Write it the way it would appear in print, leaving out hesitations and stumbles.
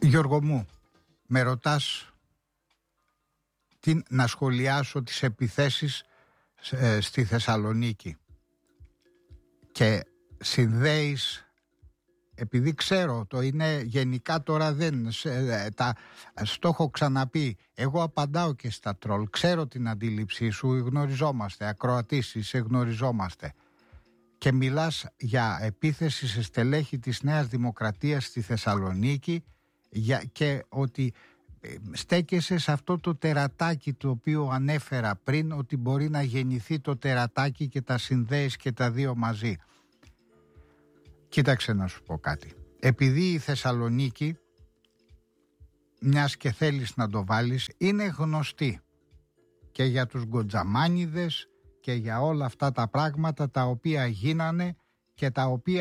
Γιώργο μου, με ρωτάς να σχολιάσω τις επιθέσεις στη Θεσσαλονίκη και συνδέεις, επειδή ξέρω το είναι γενικά τώρα στο έχω ξαναπεί, εγώ απαντάω και στα τρολ, ξέρω την αντίληψή σου, γνωριζόμαστε, ακροατής είσαι, γνωριζόμαστε, και μιλάς για επίθεση σε στελέχη της Νέας Δημοκρατίας στη Θεσσαλονίκη και ότι στέκεσαι σε αυτό το τερατάκι το οποίο ανέφερα πριν, ότι μπορεί να γεννηθεί το τερατάκι και τα συνδέεις και τα δύο μαζί. Κοίταξε να σου πω κάτι. Επειδή η Θεσσαλονίκη, μιας και θέλεις να το βάλεις, είναι γνωστή και για τους γκοτζαμάνιδες και για όλα αυτά τα πράγματα τα οποία γίνανε και τα οποία